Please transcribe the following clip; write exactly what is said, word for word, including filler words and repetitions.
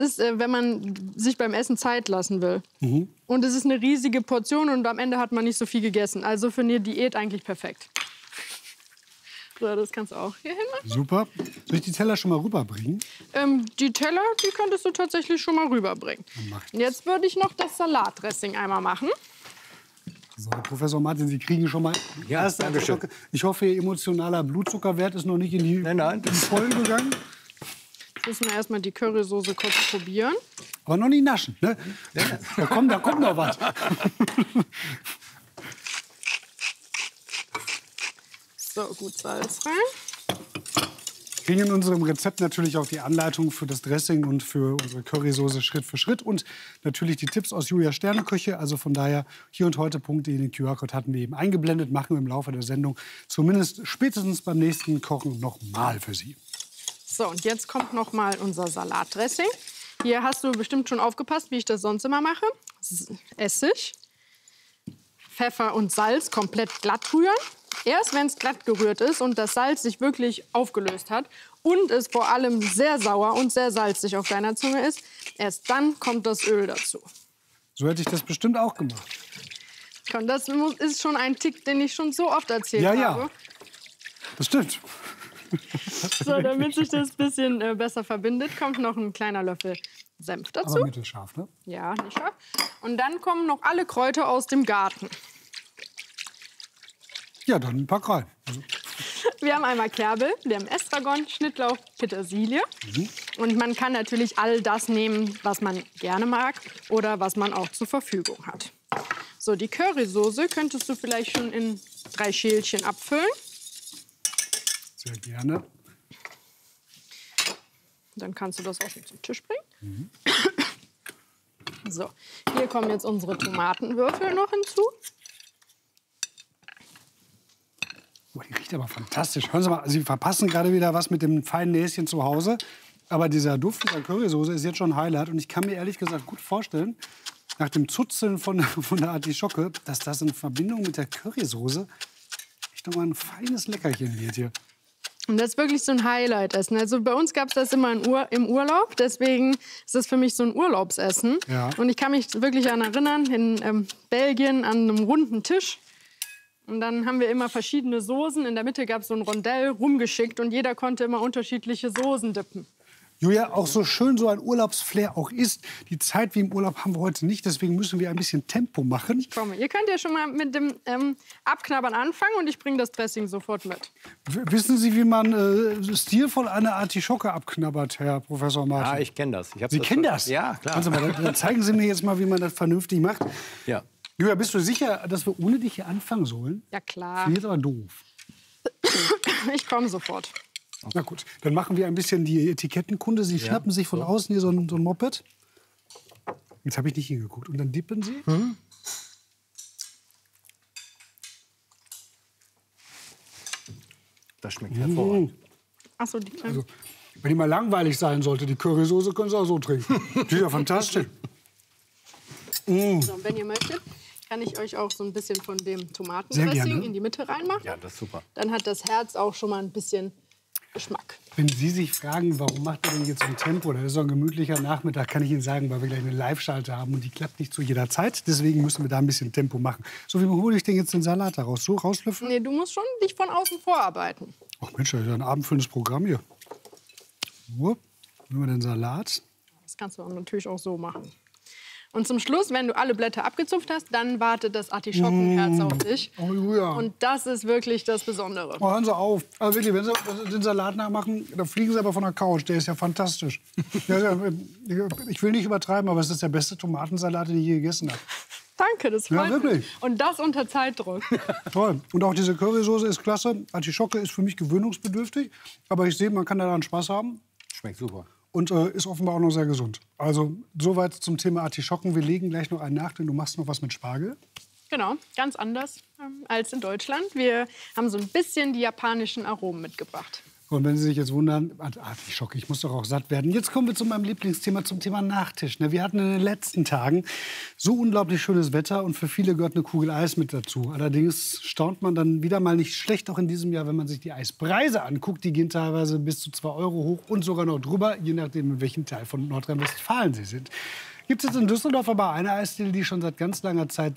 ist, äh, wenn man sich beim Essen Zeit lassen will. Mhm. Und es ist eine riesige Portion und am Ende hat man nicht so viel gegessen. Also für eine Diät eigentlich perfekt. So, das kannst du auch hier hin machen. Super. Soll ich die Teller schon mal rüberbringen? Ähm, die Teller, die könntest du tatsächlich schon mal rüberbringen. Dann mach ich Und jetzt würde ich noch das Salatdressing einmal machen. So, Herr Professor Martin, Sie kriegen schon mal die Ja, erste danke schön. Artischocke. Ich hoffe, Ihr emotionaler Blutzuckerwert ist noch nicht in die, Nein, nein. in die Vollen gegangen. Jetzt müssen wir erstmal die Currysoße kurz probieren. Aber noch nicht naschen. Ne? Da, kommt, da kommt noch was. So, gut Salz rein. Wir kriegen in unserem Rezept natürlich auch die Anleitung für das Dressing und für unsere Currysoße Schritt für Schritt. Und natürlich die Tipps aus Julia Sterneküche. Also von daher, hier und heute Punkt, den Q R-Code hatten wir eben eingeblendet. Machen wir im Laufe der Sendung zumindest spätestens beim nächsten Kochen noch mal für Sie. So, und jetzt kommt noch mal unser Salatdressing. Hier hast du bestimmt schon aufgepasst, wie ich das sonst immer mache. Essig, Pfeffer und Salz komplett glatt rühren. Erst wenn es glatt gerührt ist und das Salz sich wirklich aufgelöst hat und es vor allem sehr sauer und sehr salzig auf deiner Zunge ist, erst dann kommt das Öl dazu. So hätte ich das bestimmt auch gemacht. Und das ist schon ein Tick, den ich schon so oft erzählt Ja, ja. habe. Das stimmt. So, damit sich das ein bisschen äh, besser verbindet, kommt noch ein kleiner Löffel Senf dazu. Aber mittelscharf, ne? Ja, nicht scharf. Und dann kommen noch alle Kräuter aus dem Garten. Ja, dann ein paar rein. Also, Wir haben einmal Kerbel, wir haben Estragon, Schnittlauch, Petersilie. Mhm. Und man kann natürlich all das nehmen, was man gerne mag oder was man auch zur Verfügung hat. So, die Currysoße könntest du vielleicht schon in drei Schälchen abfüllen. sehr gerne. Dann kannst du das auch schon zum Tisch bringen. Mhm. So, hier kommen jetzt unsere Tomatenwürfel noch hinzu. Oh, die riecht aber fantastisch. Hören Sie mal, Sie verpassen gerade wieder was mit dem feinen Näschen zu Hause. Aber dieser Duft dieser Currysoße ist jetzt schon ein Highlight. Und ich kann mir ehrlich gesagt gut vorstellen, nach dem Zuzeln von, von der Artischocke, dass das in Verbindung mit der Currysoße echt noch mal ein feines Leckerchen wird hier. Und das ist wirklich so ein Highlight-Essen. Also bei uns gab es das immer in Ur im Urlaub. Deswegen ist das für mich so ein Urlaubsessen. Ja. Und ich kann mich wirklich daran erinnern, in ähm, Belgien an einem runden Tisch. Und dann haben wir immer verschiedene Soßen. In der Mitte gab es so ein Rondell rumgeschickt und jeder konnte immer unterschiedliche Soßen dippen. Julia, auch so schön so ein Urlaubsflair auch ist, die Zeit wie im Urlaub haben wir heute nicht. Deswegen müssen wir ein bisschen Tempo machen. Komm, ihr könnt ja schon mal mit dem ähm, Abknabbern anfangen und ich bringe das Dressing sofort mit. W wissen Sie, wie man äh, stilvoll eine Artischocke abknabbert, Herr Professor Martin? Ja, ich kenne das. Ich hab Sie das kennen schon- das? Ja, klar. Also mal, dann zeigen Sie mir jetzt mal, wie man das vernünftig macht. Ja. Julia, bist du sicher, dass wir ohne dich hier anfangen sollen? Ja, klar. Finde ich jetzt aber doof. Ich komme sofort. Na gut, dann machen wir ein bisschen die Etikettenkunde. Sie schnappen sich von außen hier so ein, so ein Moped. Jetzt habe ich nicht hingeguckt. Und dann dippen Sie. Hm? Das schmeckt hervorragend. Ach so, die kleinen. Also, wenn die mal langweilig sein sollte, die Currysoße, können Sie auch so trinken. Die ist ja fantastisch. So, und wenn ihr möchtet, kann ich euch auch so ein bisschen von dem Sehr Tomatendressing gerne. in die Mitte reinmachen. Ja, das ist super. Dann hat das Herz auch schon mal ein bisschen Geschmack. Wenn Sie sich fragen, warum macht er denn jetzt so ein Tempo, das ist so ein gemütlicher Nachmittag, kann ich Ihnen sagen, weil wir gleich eine Live-Schalte haben und die klappt nicht zu jeder Zeit. Deswegen müssen wir da ein bisschen Tempo machen. So, wie hole ich denn jetzt den Salat daraus? So rauslöffeln? Nee, du musst schon dich von außen vorarbeiten. Ach Mensch, das ist ja ein abendfüllendes Programm hier. So, nehmen wir den Salat. Das kannst du auch natürlich auch so machen. Und zum Schluss, wenn du alle Blätter abgezupft hast, dann wartet das Artischockenherz auf dich. Oh ja. Und das ist wirklich das Besondere. Oh, hören Sie auf. Also wirklich, wenn Sie den Salat nachmachen, dann fliegen Sie aber von der Couch. Der ist ja fantastisch. Ja, ja, ich will nicht übertreiben, aber es ist der beste Tomatensalat, den ich je gegessen habe. Danke, das Ja, freut mich. wirklich. Und das unter Zeitdruck. Toll. Und auch diese Currysoße ist klasse. Artischocke ist für mich gewöhnungsbedürftig. Aber ich sehe, man kann daran Spaß haben. Schmeckt super. Und äh, ist offenbar auch noch sehr gesund. Also soweit zum Thema Artischocken. Wir legen gleich noch einen nach, denn du machst noch was mit Spargel. Genau, ganz anders ähm, als in Deutschland. Wir haben so ein bisschen die japanischen Aromen mitgebracht. Und wenn Sie sich jetzt wundern, Artischock, ich muss doch auch satt werden. Jetzt kommen wir zu meinem Lieblingsthema, zum Thema Nachtisch. Wir hatten in den letzten Tagen so unglaublich schönes Wetter und für viele gehört eine Kugel Eis mit dazu. Allerdings staunt man dann wieder mal nicht schlecht, auch in diesem Jahr, wenn man sich die Eispreise anguckt. Die gehen teilweise bis zu zwei Euro hoch und sogar noch drüber, je nachdem, in welchem Teil von Nordrhein-Westfalen Sie sind. Gibt es jetzt in Düsseldorf aber eine Eisdiele, die schon seit ganz langer Zeit